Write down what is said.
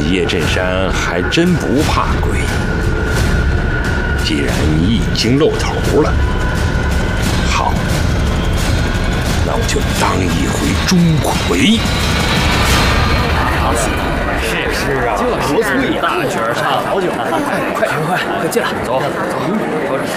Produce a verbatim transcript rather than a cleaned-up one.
叶震山还真不怕鬼。既然你已经露头了，好，那我就当一回钟馗。 是是啊，就是大角唱好久了，快快快快进来，走走，说着